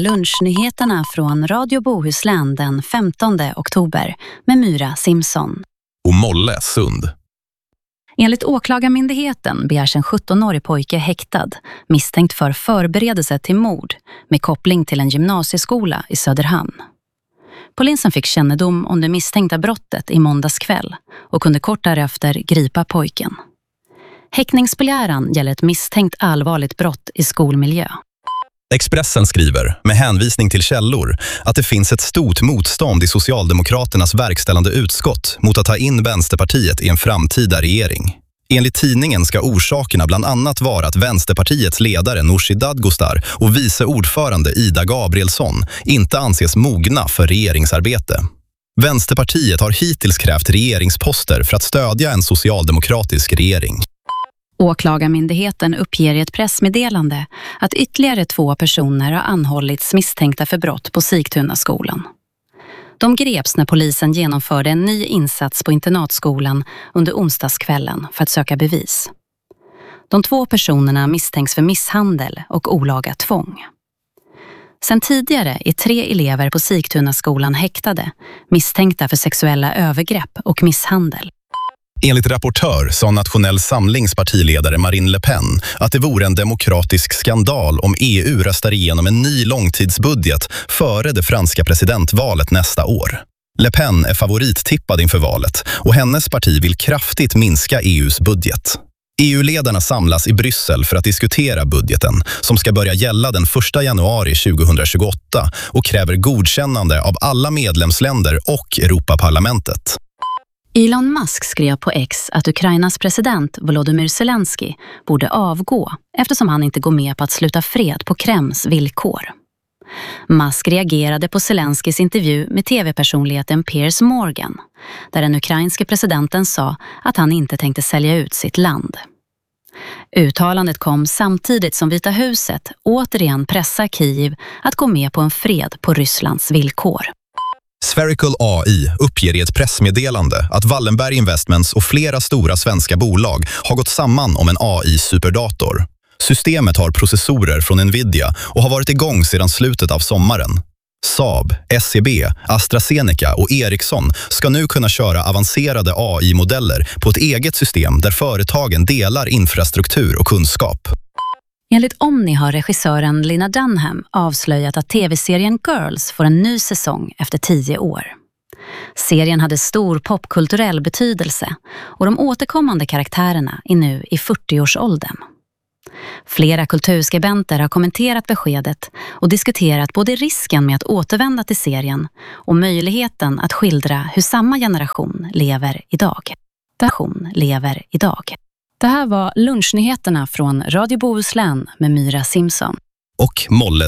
lunchnyheterna från Radio Bohuslän den 15 oktober med Myra Simson. Och Molle Sund. Enligt åklagarmyndigheten begärs en 17-årig pojke häktad, misstänkt för förberedelse till mord med koppling till en gymnasieskola i Söderhamn. Polisen fick kännedom om det misstänkta brottet i måndags kväll och kunde kort därefter gripa pojken. Häktningsbegäran gäller ett misstänkt allvarligt brott i skolmiljö. Expressen skriver, med hänvisning till källor, att det finns ett stort motstånd i Socialdemokraternas verkställande utskott mot att ta in Vänsterpartiet i en framtida regering. Enligt tidningen ska orsakerna bland annat vara att Vänsterpartiets ledare Nooshi Dadgostar och vice ordförande Ida Gabrielsson inte anses mogna för regeringsarbete. Vänsterpartiet har hittills krävt regeringsposter för att stödja en socialdemokratisk regering. Åklagarmyndigheten uppger i ett pressmeddelande att ytterligare 2 personer har anhållits misstänkta för brott på Sigtunaskolan. De greps när polisen genomförde en ny insats på internatskolan under onsdagskvällen för att söka bevis. De 2 personerna misstänks för misshandel och olaga tvång. Sen tidigare är 3 elever på Sigtunaskolan häktade, misstänkta för sexuella övergrepp och misshandel. Enligt Rapportör sa Nationell Samlings partiledare Marine Le Pen att det vore en demokratisk skandal om EU röstar igenom en ny långtidsbudget före det franska presidentvalet nästa år. Le Pen är favorittippad inför valet och hennes parti vill kraftigt minska EUs budget. EU-ledarna samlas i Bryssel för att diskutera budgeten som ska börja gälla den 1 januari 2028 och kräver godkännande av alla medlemsländer och Europaparlamentet. Elon Musk skrev på X att Ukrainas president Volodymyr Zelensky borde avgå eftersom han inte går med på att sluta fred på Kremls villkor. Musk reagerade på Zelenskys intervju med tv-personligheten Piers Morgan, där den ukrainske presidenten sa att han inte tänkte sälja ut sitt land. Uttalandet kom samtidigt som Vita huset återigen pressar Kiev att gå med på en fred på Rysslands villkor. Spherical AI uppger i ett pressmeddelande att Wallenberg Investments och flera stora svenska bolag har gått samman om en AI-superdator. Systemet har processorer från Nvidia och har varit igång sedan slutet av sommaren. Saab, SEB, AstraZeneca och Ericsson ska nu kunna köra avancerade AI-modeller på ett eget system där företagen delar infrastruktur och kunskap. Enligt Omni har regissören Lena Dunham avslöjat att tv-serien Girls får en ny säsong efter 10 år. Serien hade stor popkulturell betydelse och de återkommande karaktärerna är nu i 40-årsåldern. Flera kulturskribenter har kommenterat beskedet och diskuterat både risken med att återvända till serien och möjligheten att skildra hur samma generation lever idag. Det här var lunchnyheterna från Radio Bohuslän med Myra Simson. Och Molle